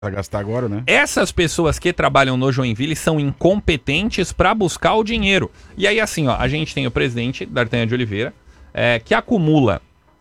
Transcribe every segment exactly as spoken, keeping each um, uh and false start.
Pra gastar agora, né? Essas pessoas que trabalham no Joinville são incompetentes para buscar o dinheiro. E aí, assim, ó, a gente tem o presidente, D'Artagnan de Oliveira, é, que acumula,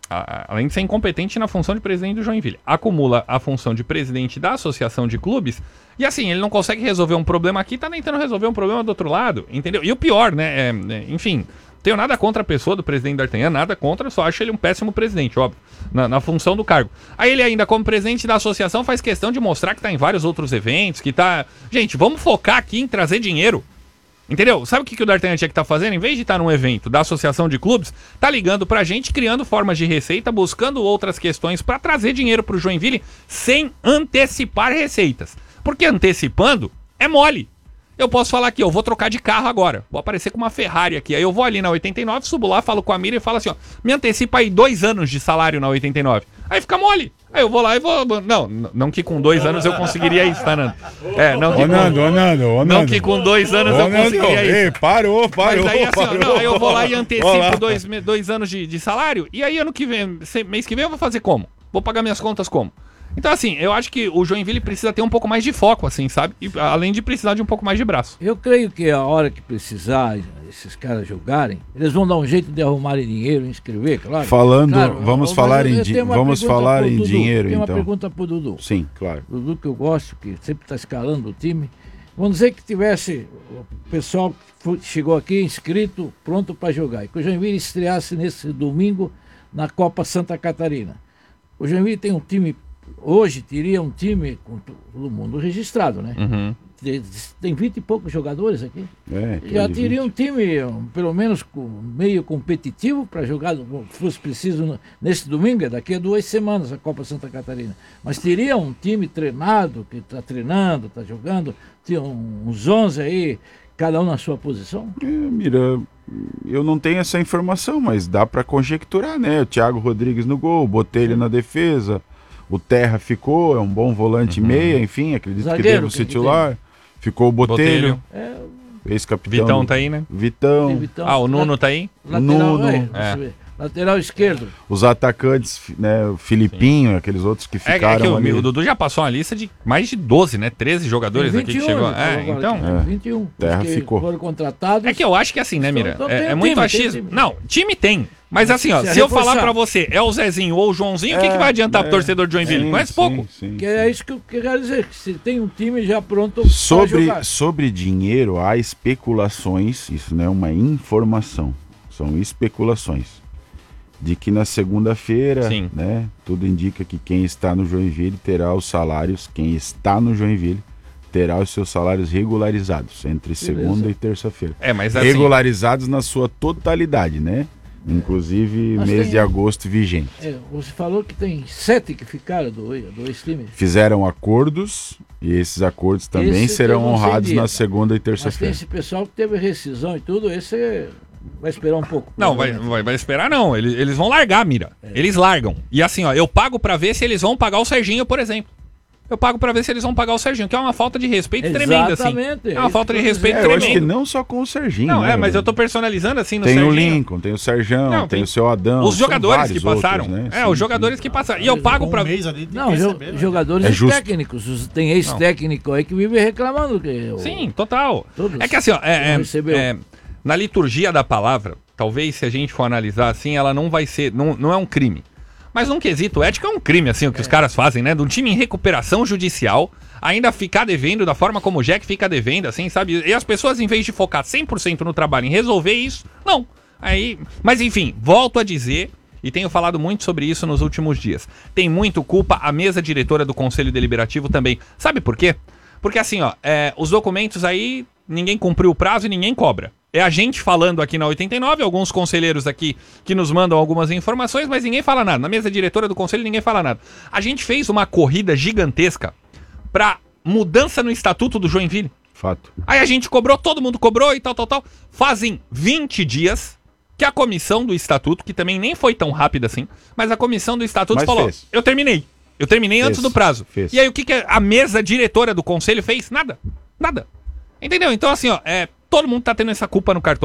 a, além de ser incompetente na função de presidente do Joinville, acumula a função de presidente da associação de clubes, e assim, ele não consegue resolver um problema aqui, tá tentando resolver um problema do outro lado, entendeu? E o pior, né, é, é, enfim... Tenho nada contra a pessoa do presidente D'Artagnan, nada contra, só acho ele um péssimo presidente, óbvio, na, na função do cargo. Aí ele ainda, como presidente da associação, faz questão de mostrar que tá em vários outros eventos, que tá... Gente, vamos focar aqui em trazer dinheiro, entendeu? Sabe o que, que o D'Artagnan tinha que estar tá fazendo? Em vez de estar tá num evento da associação de clubes, tá ligando pra gente, criando formas de receita, buscando outras questões pra trazer dinheiro pro Joinville, sem antecipar receitas. Porque antecipando é mole. Eu posso falar aqui, eu vou trocar de carro agora. Vou aparecer com uma Ferrari aqui. Aí eu vou ali na oitenta e nove, subo lá, falo com a Mira e falo assim, ó, me antecipa aí dois anos de salário na oitenta e nove. Aí fica mole. Aí eu vou lá e vou... Não, não que com dois anos eu conseguiria isso, tá, Nando? É, não que ô, Nando, com... ô, Nando, ô, Não Nando. que com dois anos ô, eu Nando, conseguiria isso. Ei, parou, parou, Mas aí, assim, parou, não, aí eu vou lá e antecipo dois, dois... dois anos de, de salário. E aí ano que vem, mês que vem eu vou fazer como? Vou pagar minhas contas como? Então, assim, eu acho que o Joinville precisa ter um pouco mais de foco, assim, sabe? E, além de precisar de um pouco mais de braço. Eu creio que a hora que precisar esses caras jogarem, eles vão dar um jeito de arrumarem dinheiro, inscrever, claro. Falando, claro, vamos falar em, di vamos falar em dinheiro, tem então. Tem uma pergunta pro Dudu. Sim, claro. Dudu que eu gosto, que sempre está escalando o time. Vamos dizer que tivesse o pessoal que chegou aqui inscrito, pronto para jogar. E que o Joinville estreasse nesse domingo na Copa Santa Catarina. O Joinville tem um time... Hoje teria um time com todo mundo registrado, né? Uhum. Tem vinte e poucos jogadores aqui. É, já teria um time, um, pelo menos, com, meio competitivo para jogar, se fosse preciso, no, nesse domingo, é daqui a duas semanas a Copa Santa Catarina. Mas teria um time treinado, que está treinando, está jogando, tinha uns onze aí, cada um na sua posição? É, Mira, eu não tenho essa informação, mas dá para conjecturar, né? O Thiago Rodrigues no gol, o Botelho na defesa... O Terra ficou, é um bom volante uhum. meia, enfim, acredito Zagueiro, que deve ser titular. Ficou o Botelho, é... ex-capitão. Vitão tá aí, né? Vitão. Vitão. Ah, o Nuno tá aí? Lateral, Nuno. É, é. Lateral esquerdo. Os atacantes, né? O Filipinho, Sim. aqueles outros que ficaram é, é que o, ali. O Dudu já passou uma lista de mais de doze, né? treze jogadores vinte e um, aqui que chegou. É, então. É. vinte e um. Terra ficou. Foram contratados. É que eu acho que assim, né, Mira? Então, é, é time, muito achismo. Não, time tem. Mas assim, ó, se, se eu falar pra você, é o Zezinho ou o Joãozinho, o é, que, que vai adiantar é, pro torcedor de Joinville? Sim, Conhece sim, pouco. Sim, que é isso que eu quero dizer, que se tem um time já pronto sobre, para jogar. Sobre dinheiro, há especulações, isso não é uma informação, são especulações, de que na segunda-feira, né, tudo indica que quem está no Joinville terá os salários, quem está no Joinville terá os seus salários regularizados entre Beleza. segunda e terça-feira. É, mas assim... Regularizados na sua totalidade, né? Inclusive Mas mês tem... de agosto vigente. É, você falou que tem sete que ficaram do, dois times. Fizeram acordos e esses acordos também esse serão honrados na segunda e terça-feira. Mas tem esse pessoal que teve rescisão e tudo, esse vai esperar um pouco. Não, vai, vai, vai esperar não, eles, eles vão largar, Mira. É. Eles largam. E assim, ó, eu pago pra ver se eles vão pagar o Serginho, por exemplo. Eu pago pra ver se eles vão pagar o Serginho, que é uma falta de respeito Exatamente, tremenda, assim. É uma falta de respeito é, tremenda. Eu acho que não só com o Serginho. Não, né, é, mas eu tô personalizando assim no tem Serginho. Tem o Lincoln, tem o Serjão, não, tem, tem o seu Adão. Os jogadores que passaram. Outros, né? É, sim, os jogadores sim. que passaram. E eu pago pra... Um não, jo receber, jogadores é e técnicos. Tem ex-técnico aí que vive reclamando. Que sim, total. É que assim, ó, é, é, é, na liturgia da palavra, talvez se a gente for analisar assim, ela não vai ser, não, não é um crime. Mas num quesito ético é um crime, assim, o que é. os caras fazem, né? De um time em recuperação judicial, ainda ficar devendo da forma como o Jack fica devendo, assim, sabe? E as pessoas, em vez de focar cem por cento no trabalho, em resolver isso, não. Aí, mas enfim, volto a dizer, e tenho falado muito sobre isso nos últimos dias, tem muito culpa a mesa diretora do Conselho Deliberativo também. Sabe por quê? Porque assim, ó, é, os documentos aí, ninguém cumpriu o prazo e ninguém cobra. É a gente falando aqui na oitenta e nove, alguns conselheiros aqui que nos mandam algumas informações, mas ninguém fala nada. Na mesa diretora do conselho ninguém fala nada. A gente fez uma corrida gigantesca pra mudança no estatuto do Joinville. Fato. Aí a gente cobrou, todo mundo cobrou e tal, tal, tal. Fazem vinte dias que a comissão do estatuto, que também nem foi tão rápida assim, mas a comissão do estatuto mas falou, fez. eu terminei. Eu terminei fez. antes do prazo. Fez. E aí o que, que a mesa diretora do conselho fez? Nada. Nada. Entendeu? Então assim, ó, é... todo mundo tá tendo essa culpa no cartório.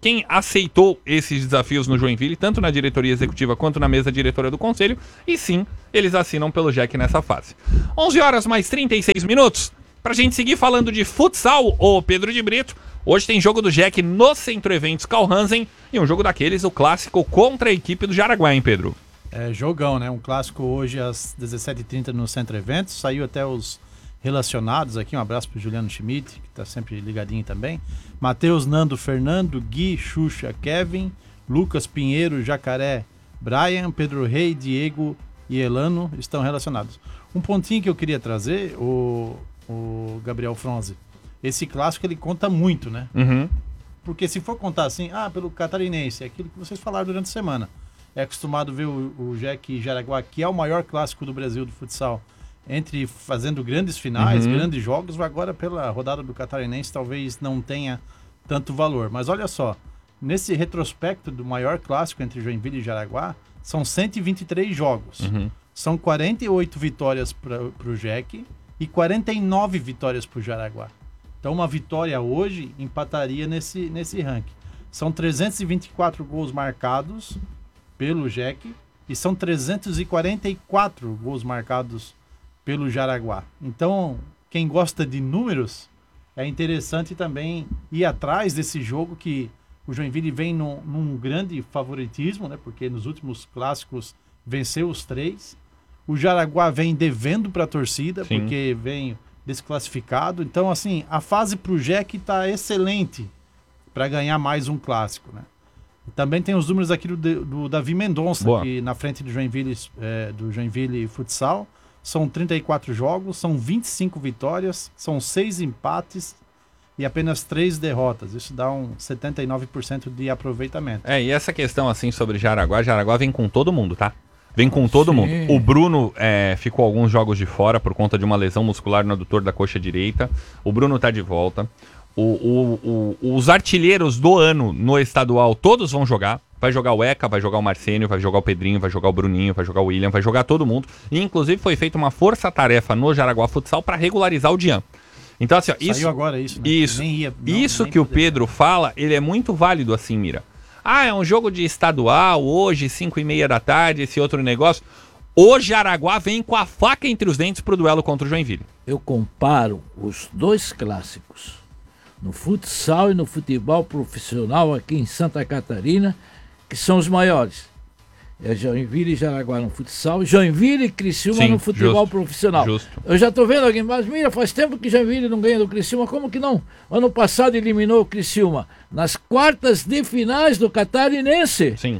quem aceitou esses desafios no Joinville, tanto na diretoria executiva quanto na mesa diretora do conselho, e sim, eles assinam pelo J E C nessa fase. onze horas mais trinta e seis minutos, pra gente seguir falando de futsal, ô Pedro de Brito. Hoje tem jogo do J E C no Centro Eventos Carl Hansen, e um jogo daqueles, o clássico contra a equipe do Jaraguá, hein, Pedro? É, jogão, né? Um clássico hoje às dezessete e trinta no Centro Eventos, saiu até os relacionados aqui, um abraço pro Juliano Schmidt, que tá sempre ligadinho também. Matheus, Nando, Fernando, Gui, Xuxa, Kevin, Lucas, Pinheiro, Jacaré, Brian, Pedro Rei, Diego e Elano estão relacionados. Um pontinho que eu queria trazer, o, o Gabriel Fronze, esse clássico ele conta muito, né? Uhum. Porque se for contar assim, ah, pelo catarinense, é aquilo que vocês falaram durante a semana, é acostumado ver o, o J E C Jaraguá, que é o maior clássico do Brasil do futsal, entre fazendo grandes finais, uhum. grandes jogos, agora pela rodada do catarinense talvez não tenha tanto valor. Mas olha só, nesse retrospecto do maior clássico entre Joinville e Jaraguá, são cento e vinte e três jogos. Uhum. São quarenta e oito vitórias para o J E C e quarenta e nove vitórias para o Jaraguá. Então uma vitória hoje empataria nesse, nesse ranking. São trezentos e vinte e quatro gols marcados pelo J E C e são trezentos e quarenta e quatro gols marcados pelo Jaraguá. Então, quem gosta de números, é interessante também ir atrás desse jogo que o Joinville vem num, num grande favoritismo, né? Porque nos últimos clássicos venceu os três. O Jaraguá vem devendo para a torcida, Sim. porque vem desclassificado. Então, assim, a fase para o J E C está excelente para ganhar mais um clássico, né? E também tem os números aqui do, do Davi Mendonça, Boa. que na frente do Joinville, é, do Joinville Futsal. São trinta e quatro jogos, são vinte e cinco vitórias, são seis empates e apenas três derrotas. Isso dá um setenta e nove por cento de aproveitamento. É, e essa questão assim sobre Jaraguá, Jaraguá vem com todo mundo, tá? Vem com todo Sim. mundo. O Bruno é, ficou alguns jogos de fora por conta de uma lesão muscular no adutor da coxa direita. O Bruno tá de volta. O, o, o, os artilheiros do ano no estadual, todos vão jogar. Vai jogar o Eca, vai jogar o Marcênio, vai jogar o Pedrinho, vai jogar o Bruninho, vai jogar o William, vai jogar todo mundo. E inclusive foi feita uma força-tarefa no Jaraguá Futsal para regularizar o Dian. Então assim, ó, Saiu isso, agora isso, né? isso, nem ia, não, isso nem que poder. o Pedro fala, ele é muito válido assim, Mira. Ah, é um jogo de estadual, hoje, cinco e meia da tarde, esse outro negócio. O Jaraguá vem com a faca entre os dentes pro duelo contra o Joinville. Eu comparo os dois clássicos, no futsal e no futebol profissional aqui em Santa Catarina, que são os maiores. É Joinville e Jaraguá no futsal, Joinville e Criciúma Sim, no futebol justo, profissional. Justo. Eu já estou vendo alguém, mas mira, faz tempo que Joinville não ganha do Criciúma, como que não? Ano passado eliminou o Criciúma nas quartas de finais do Catarinense. Sim.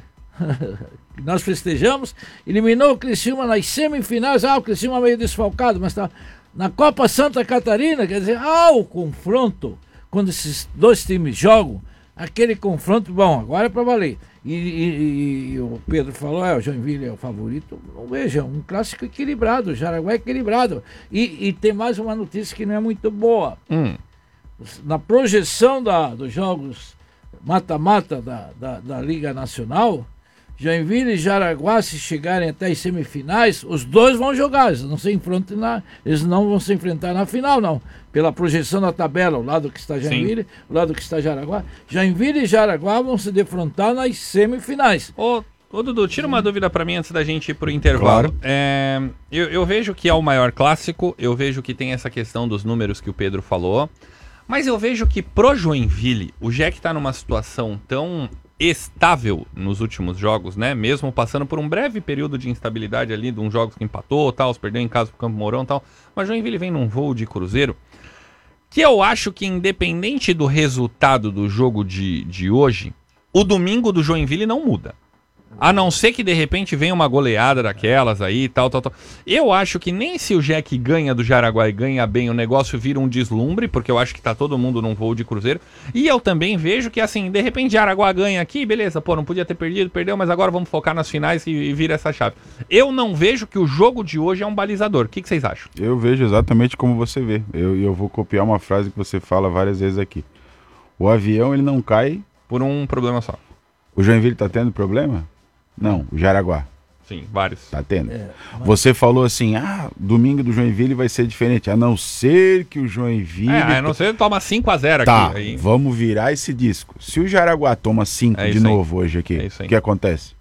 Nós festejamos, eliminou o Criciúma nas semifinais, ah, o Criciúma meio desfalcado, mas tá na Copa Santa Catarina, quer dizer, ah, o confronto, quando esses dois times jogam, aquele confronto, bom, agora é para valer. E, e, e o Pedro falou, é, o Joinville é o favorito. Não, veja, um clássico equilibrado, o Jaraguá é equilibrado. E, e tem mais uma notícia que não é muito boa. Hum. Na projeção da, dos jogos mata-mata da, da, da Liga Nacional, Joinville e Jaraguá, se chegarem até as semifinais, os dois vão jogar, eles não se enfrentam na, eles não vão se enfrentar na final, não. Pela projeção da tabela, o lado que está Joinville, Sim. o lado que está Jaraguá. Joinville e Jaraguá vão se defrontar nas semifinais. Ô, ô Dudu, tira uma dúvida para mim antes da gente ir pro intervalo. Claro. É, eu, eu vejo que é o maior clássico, eu vejo que tem essa questão dos números que o Pedro falou, mas eu vejo que pro Joinville, o J E C tá numa situação tão estável nos últimos jogos, né? Mesmo passando por um breve período de instabilidade ali, de uns jogos que empatou, tal, perdeu em casa pro Campo Mourão, tal. Mas Joinville vem num voo de cruzeiro que eu acho que, independente do resultado do jogo de, de hoje, o domingo do Joinville não muda. A não ser que de repente venha uma goleada daquelas aí, tal, tal, tal. Eu acho que nem se o J E C ganha do Jaraguá e ganha bem, o negócio vira um deslumbre, porque eu acho que tá todo mundo num voo de cruzeiro. E eu também vejo que, assim, de repente Jaraguá ganha aqui, beleza, pô, não podia ter perdido, perdeu, mas agora vamos focar nas finais e, e vira essa chave. Eu não vejo que o jogo de hoje é um balizador. O que, que vocês acham? Eu vejo exatamente como você vê. Eu, eu vou copiar uma frase que você fala várias vezes aqui. O avião, ele não cai... Por um problema só. O Joinville tá tendo problema? Não, o Jaraguá. Sim, vários. Tá tendo. É, mas... Você falou assim, ah, domingo do Joinville vai ser diferente, a não ser que o Joinville... É, a não ser que toma cinco a zero tá, aqui. Aí... vamos virar esse disco. Se o Jaraguá toma cinco é de novo aí. hoje aqui, é o que acontece?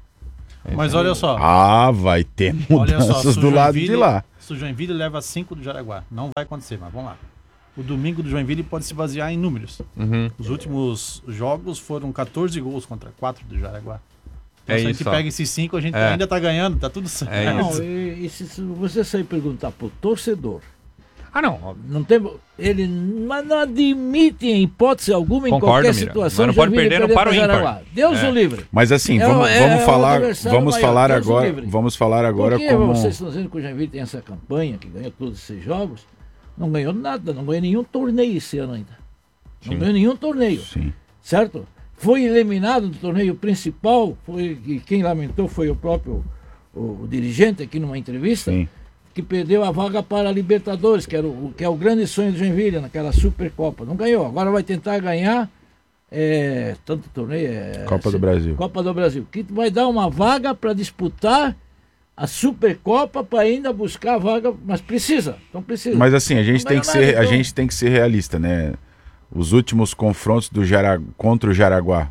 É Mas olha só. Ah, vai ter mudanças só, do lado de lá. Se o Joinville leva cinco do Jaraguá, não vai acontecer, mas vamos lá. O domingo do Joinville pode se basear em números. Uhum. Os últimos jogos foram catorze gols contra quatro do Jaraguá. Então, É se a isso, gente ó. pega esses cinco, a gente É. ainda tá ganhando, tá tudo certo. É Não, isso. e, e se, se você sair perguntar pro torcedor, Ah, não. não tem, ele mas não admite em hipótese alguma, em Concordo, qualquer Mira. situação, Mas não pode Joinville perder no perder para o pro ímpar. Jaraguá. Deus É. o livre. Mas assim, É vamos, o- é vamos o falar, adversário vamos maior, falar Deus o agora, livre. vamos falar agora Porque como... vocês estão dizendo que o Joinville tem essa campanha, que ganhou todos esses jogos, não ganhou nada, não ganhou nenhum torneio esse ano ainda. Não Sim. ganhou nenhum torneio, Sim. certo? Foi eliminado do torneio principal, foi, e quem lamentou foi o próprio o, o dirigente aqui numa entrevista, Sim. que perdeu a vaga para a Libertadores, que, era o, que é o grande sonho do Joinville, naquela Supercopa. Não ganhou, agora vai tentar ganhar é, tanto torneio... É, Copa do Brasil. Copa do Brasil, que vai dar uma vaga para disputar a Supercopa para ainda buscar a vaga, mas precisa, então precisa. Mas assim, a gente, Não tem que ganhou ser, nada, a então. gente tem que ser realista, né? Os últimos confrontos do Jara... contra o Jaraguá,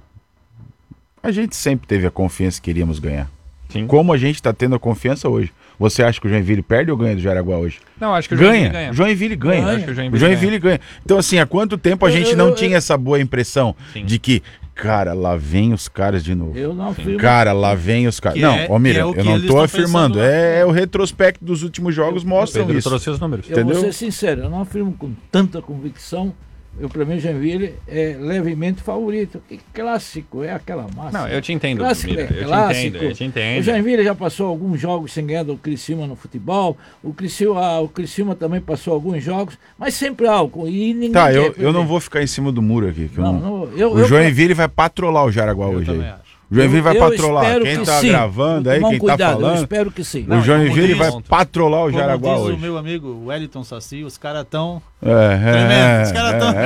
a gente sempre teve a confiança que queríamos ganhar. Sim. Como a gente está tendo a confiança hoje. Você acha que o Joinville perde ou ganha do Jaraguá hoje? Não, acho que o Ganha. Joinville ganha. Joinville ganha. Ganha. Acho que o O Joinville, Joinville ganha. Então, assim, há quanto tempo a Eu- gente eu- não eu- tinha essa boa impressão Sim. de que, cara, lá vem os caras de novo. Eu não afirmo. Cara, lá vem os caras. Que Não, é- ó, Mira, que é o eu que não eles tô estão afirmando. pensando lá. É, é o retrospecto dos últimos jogos mostram Pedro isso. trouxe os números. Eu entendeu? vou ser sincero, eu não afirmo com tanta convicção. Eu, para mim, Joinville é levemente favorito. Que clássico é aquela massa. Não, eu te entendo, Clássico Mira. é Eu te clássico. entendo, eu te O entendo. Joinville já passou alguns jogos sem ganhar do Criciúma no futebol. O Criciúma, ah, o Criciúma também passou alguns jogos, mas sempre álcool. E ninguém Tá, quer eu, eu perder. não vou ficar em cima do muro aqui. que eu Não, não- não, eu, O eu- Joinville vai patrolar o Jaraguá Eu hoje aí. também acho. O Joinville vai eu patrolar. espero Quem que tá sim. gravando aí, Tomar um quem cuidado, tá Eu falando. espero que sim. O Joinville diz- vai patrolar o Como Jaraguá diz hoje. o meu amigo Wellington Saci, os caras tão... É, é, Tremendo, os caras é, tão- é, é,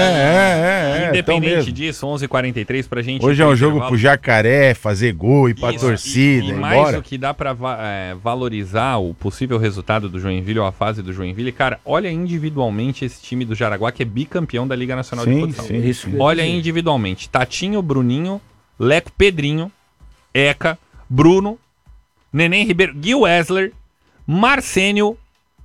é, é, é, tão Independente mesmo. disso, onze e quarenta e três pra gente... Hoje é ir um pro jogo intervalo. pro Jacaré fazer gol e pra Isso, torcida, E, e ir mais embora. o que dá pra va- é, valorizar o possível resultado do Joinville ou a fase do Joinville, cara, olha individualmente esse time do Jaraguá, que é bicampeão da Liga Nacional de Sim, Futsal. sim. Isso que eu ia Olha dizer. individualmente. Tatinho, Bruninho, Leco Pedrinho, Eca, Bruno, Neném Ribeiro, Gui Wessler, Marcênio,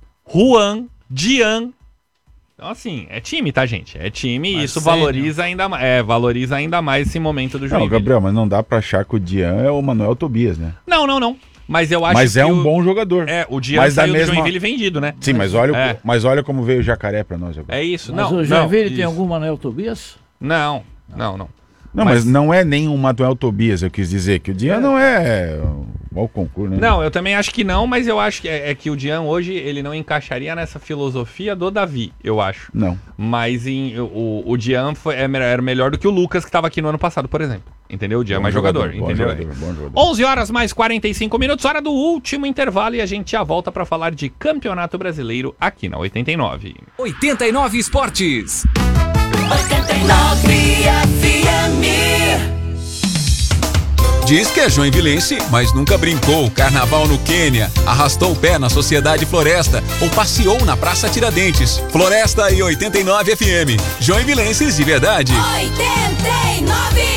Juan, Dian. Então, assim, é time, tá, gente? É time e isso Marcênio. valoriza ainda, ma- é, valoriza ainda mais esse momento do Não, Joinville. Gabriel, mas não dá pra achar que o Dian é o Manuel Tobias, né? Não, não, não. Mas eu acho Mas que é um o- bom jogador. É, o Dian Mas da saiu mesma- do Joinville vendido, né? Sim, mas olha, o- É. mas olha como veio o Jacaré pra nós agora. É isso. Mas não, o Joinville não, tem isso. algum Manuel Tobias? Não, não, não. Não, mas, mas- não é nem um Manuel Tobias, eu quis dizer, que o Dian não é o concurso, né? Não, eu também acho que não, mas eu acho que é, é que o Dian hoje ele não encaixaria nessa filosofia do Davi, eu acho. Não. Mas em, o, o Dian foi, é, me- era melhor do que o Lucas que estava aqui no ano passado, por exemplo. Entendeu? O Dian é Bom mais jogador, bom entendeu? jogador, bom jogador. onze horas mais quarenta e cinco minutos, hora do último intervalo e a gente já volta para falar de Campeonato Brasileiro aqui na oitenta e nove. oitenta e nove Esportes. oitenta e nove F M. Diz que é joinvilense, mas nunca brincou carnaval no Quênia, arrastou o pé na Sociedade Floresta ou passeou na Praça Tiradentes. Floresta e oitenta e nove F M. Joinvilenses de verdade. oitenta e nove.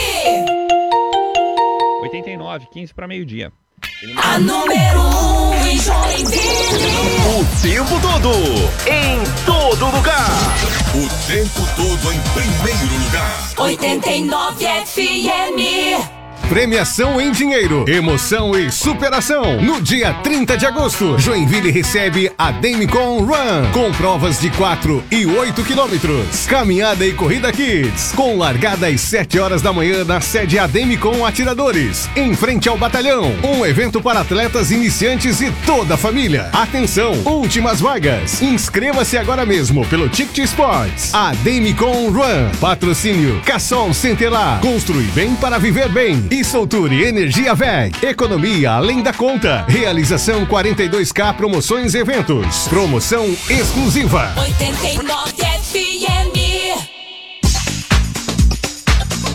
oitenta e nove, quinze para meio-dia. A número um em Joinville. O tempo todo, em todo lugar. O tempo todo em primeiro lugar. oitenta e nove F M. Premiação em dinheiro, emoção e superação. No dia trinta de agosto, Joinville recebe a Demicon Run, com provas de quatro e oito quilômetros. Caminhada e corrida kids, com largada às sete horas da manhã na sede Ademicon Atiradores, em frente ao batalhão. Um evento para atletas iniciantes e toda a família. Atenção, últimas vagas. Inscreva-se agora mesmo pelo Ticket Sports. Ademicon Run, patrocínio Cassol Centelar. Construir bem para viver bem. E Solture Energia V E G. Economia além da conta. Realização quarenta e dois K Promoções e Eventos. Promoção exclusiva. oitenta e nove F M.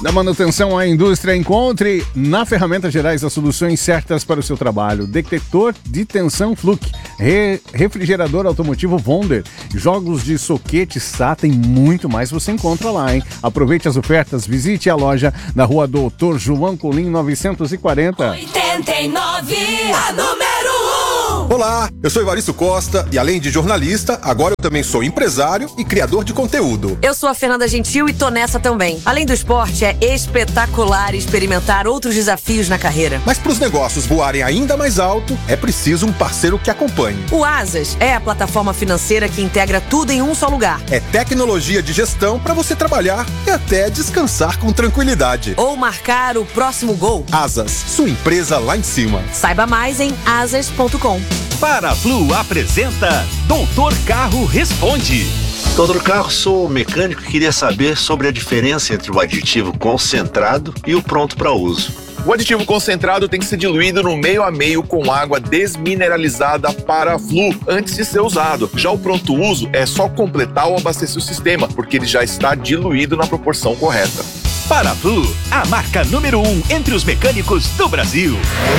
Da manutenção à indústria, encontre na Ferramentas Gerais as soluções certas para o seu trabalho. Detector de tensão Fluke, re- refrigerador automotivo Wonder, jogos de soquete SATA e muito mais você encontra lá, hein? Aproveite as ofertas, visite a loja na rua Doutor João Colim novecentos e quarenta. oitenta e nove, a número um. Olá, eu sou Evaristo Costa e além de jornalista, agora eu também sou empresário e criador de conteúdo. Eu sou a Fernanda Gentil e tô nessa também. Além do esporte, é espetacular experimentar outros desafios na carreira. Mas para os negócios voarem ainda mais alto, é preciso um parceiro que acompanhe. O Asas é a plataforma financeira que integra tudo em um só lugar. É tecnologia de gestão para você trabalhar e até descansar com tranquilidade. Ou marcar o próximo gol. Asas, sua empresa lá em cima. Saiba mais em asas ponto com. Paraflu apresenta Doutor Carro Responde. Doutor Carro, sou mecânico e queria saber sobre a diferença entre o aditivo concentrado e o pronto para uso. O aditivo concentrado tem que ser diluído no meio a meio com água desmineralizada Paraflu antes de ser usado. Já o pronto uso é só completar ou abastecer o sistema, porque ele já está diluído na proporção correta. Paraflu, a marca número um entre os mecânicos do Brasil.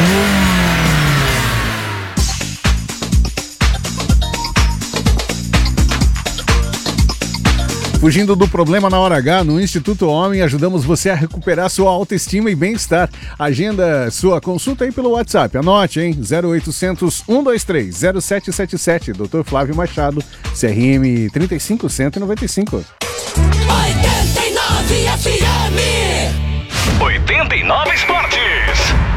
Fugindo do problema na hora H, no Instituto Homem, ajudamos você a recuperar sua autoestima e bem-estar. Agenda sua consulta aí pelo WhatsApp. Anote, hein? zero oitocentos, cento e vinte e três, zero sete sete sete. doutor Flávio Machado, C R M trinta e cinco cento e noventa e cinco. oitenta e nove F M. oitenta e nove Esportes.